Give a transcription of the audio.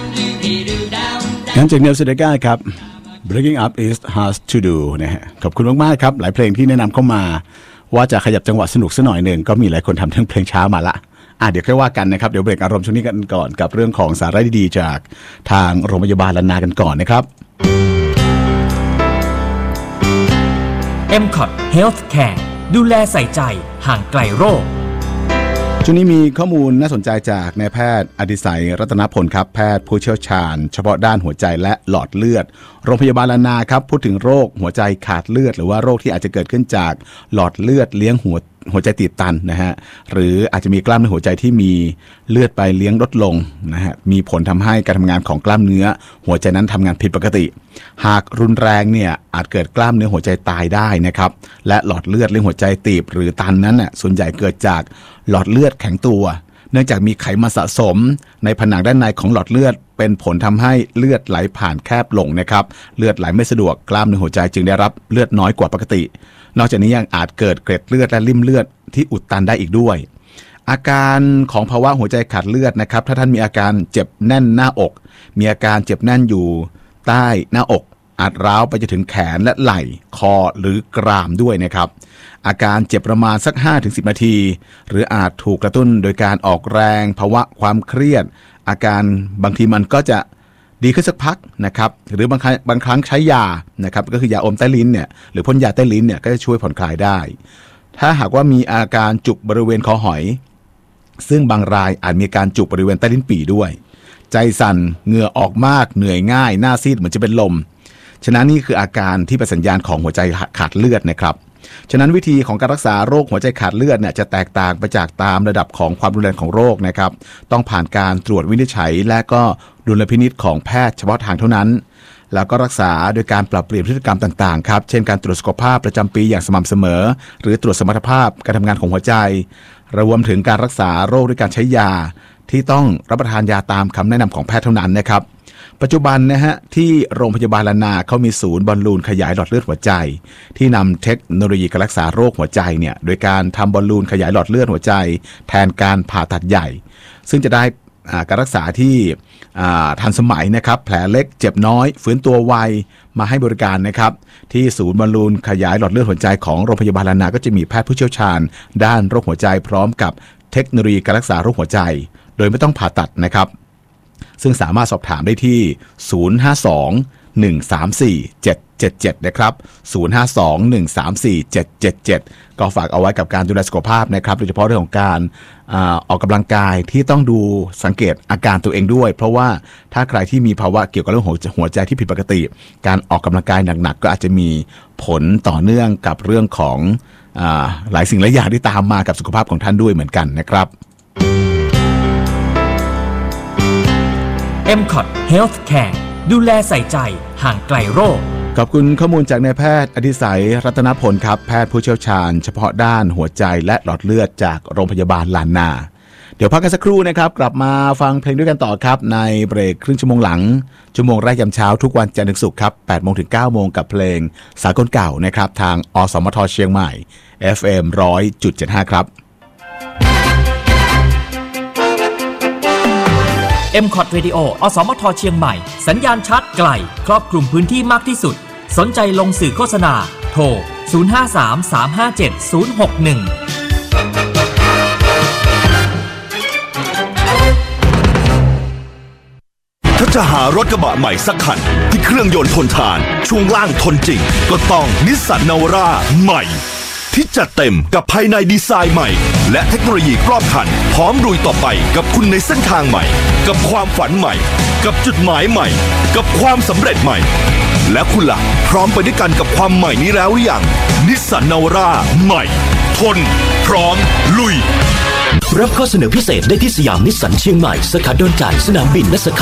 งั้นจากเนลเซเดก้าครับ Breaking Up is hard to do นะฮะขอบคุณมากๆครับหลายเพลงที่แนะนำเข้ามาว่าจะขยับจังหวะสนุกสักหน่อยหนึ่งก็มีหลายคนทำทั้งเพลงช้ามาละเดี๋ยวค่อยว่ากันนะครับเดี๋ยวเบรกอารมณ์ช่วงนี้กันก่อนกับเรื่องของสาระดีๆจากทางโรงพยาบาลล้านนากันก่อนนะครับ MCOT Healthcare ดูแลใส่ใจห่างไกลโรคช่วงนี้มีข้อมูลน่าสนใจจากนายแพทย์อดิศัยรัตนพลครับแพทย์ผู้เชี่ยวชาญเฉพาะด้านหัวใจและหลอดเลือดโรงพยาบาลล้านนาครับพูดถึงโรคหัวใจขาดเลือดหรือว่าโรคที่อาจจะเกิดขึ้นจากหลอดเลือดเลี้ยงหัวใจตีบตันนะฮะหรืออาจจะมีกล้ามเนื้อหัวใจที่มีเลือดไปเลี้ยงลดลงนะฮะมีผลทำให้การทำงานของกล้ามเนื้อหัวใจนั้นทำงานผิดปกติหากรุนแรงเนี่ยอาจเกิดกล้ามเนื้อหัวใจตายได้นะครับและหลอดเลือดเลี้ยงหัวใจตีบหรือตันนั้นน่ะส่วนใหญ่เกิดจากหลอดเลือดแข็งตัวเนื่องจากมีไขมันสะสมในผนังด้านในของหลอดเลือดเป็นผลทำให้เลือดไหลผ่านแคบลงนะครับเลือดไหลไม่สะดวกกล้ามเนื้อหัวใจจึงได้รับเลือดน้อยกว่าปกตินอกจากนี้ยังอาจเกิดเกล็ดเลือดและริ่มเลือดที่อุดตันได้อีกด้วยอาการของภาวะหัวใจขาดเลือดนะครับถ้าท่านมีอาการเจ็บแน่นหน้าอกมีอาการเจ็บแน่นอยู่ใต้หน้าอกอาจร้าวไปจนถึงแขนและไหล่คอหรือกรามด้วยนะครับอาการเจ็บประมาณสัก 5-10 นาทีหรืออาจถูกกระตุ้นโดยการออกแรงภาวะความเครียดอาการบางทีมันก็จะดีขึ้นสักพักนะครับหรือบางครั้งใช้ยานะครับก็คือยาอมใต้ลิ้นเนี่ยหรือพ่นยาใต้ลิ้นเนี่ยก็จะช่วยผ่อนคลายได้ถ้าหากว่ามีอาการจุกบริเวณคอหอยซึ่งบางรายอาจมีการจุกบริเวณใต้ลิ้นปี่ด้วยใจสั่นเหงื่อออกมากเหนื่อยง่ายหน้าซีดเหมือนจะเป็นลมฉะนั้นนี่คืออาการที่เป็นสัญญาณของหัวใจขาดเลือดนะครับฉะนั้นวิธีของการรักษาโรคหัวใจขาดเลือดเนี่ยจะแตกต่างไปจากตามระดับของความรุนแรงของโรคนะครับต้องผ่านการตรวจวินิจฉัยและก็ดุลพินิจของแพทย์เฉพาะทางเท่านั้นแล้วก็รักษาโดยการปรับเปลี่ยนพฤติกรรมต่างๆครับเช่นการตรวจสุขภาพประจำปีอย่างสม่ำเสมอหรือตรวจสมรรถภาพการทำงานของหัวใจรวมถึงการรักษาโรคด้วยการใช้ยาที่ต้องรับประทานยาตามคำแนะนำของแพทย์เท่านั้นนะครับปัจจุบันนะฮะที่โรงพยาบาลล้านนาเขามีศูนย์บอลลูนขยายหลอดเลือดหัวใจที่นำเทคโนโลยีการรักษาโรคหัวใจเนี่ยโดยการทำบอลลูนขยายหลอดเลือดหัวใจแทนการผ่าตัดใหญ่ซึ่งจะได้การรักษาที่ทันสมัยนะครับแผลเล็กเจ็บน้อยฟื้นตัวไวมาให้บริการนะครับที่ศูนย์บอลลูนขยายหลอดเลือดหัวใจของโรงพยาบาลล้านนาก็จะมีแพทย์ผู้เชี่ยวชาญด้านโรคหัวใจพร้อมกับเทคโนโลยีการรักษาโรคหัวใจโดยไม่ต้องผ่าตัดนะครับซึ่งสามารถสอบถามได้ที่052-134-777นะครับ 052-134-777 ก็ฝากเอาไว้กับการดูแลสุขภาพนะครับโดยเฉพาะเรื่องของการออกกำลังกายที่ต้องดูสังเกตอาการตัวเองด้วยเพราะว่าถ้าใครที่มีภาวะเกี่ยวกับเรื่องหัวใจที่ผิดปกติการออกกำลังกายหนักๆก็อาจจะมีผลต่อเนื่องกับเรื่องของหลายสิ่งหลายอย่างที่ตามมากับสุขภาพของท่านด้วยเหมือนกันนะครับ MCOT Healthcare ดูแลใส่ใจห่างไกลโรคขอบคุณข้อมูลจากนายแพทย์อดิศัยรัตนพลครับแพทย์ผู้เชี่ยวชาญเฉพาะด้านหัวใจและหลอดเลือดจากโรงพยาบาลล้านนาเดี๋ยวพักกันสักครู่นะครับกลับมาฟังเพลงด้วยกันต่อครับในเบรกครึ่งชั่วโมงหลังชั่วโมงแรกยามเช้าทุกวันจันทร์ถึงศุกร์ครับ 8 โมงถึง 9 โมงกับเพลงสากลเก่านะครับทางอสมทเชียงใหม่ FM 100.75 ครับ MCOT Radio อสมทเชียงใหม่สัญญาณชัดไกลครอบคลุมพื้นที่มากที่สุดสนใจลงสื่อโฆษณาโทร 053-357-061 ถ้าจะหารถกระบะใหม่สักคันที่เครื่องยนต์ทนทานช่วงล่างทนจริงก็ต้องนิสสันนาวาร่าใหม่ที่จัดเต็มกับภายในดีไซน์ใหม่และเทคโนโลยีรอบคันพร้อมลุยต่อไปกับคุณในเส้นทางใหม่กับความฝันใหม่กับจุดหมายใหม่กับความสำเร็จใหม่และคุณล่ะพร้อมไปด้วยกันกับความใหม่นี้แล้วหรือยังนิสสันนาวาร่าใหม่ทนพร้อมลุยรับข้อเสนอพิเศษได้ที่สยามนิสสันเชียงใหม่สาขาดอนจานสนามบินและสาขา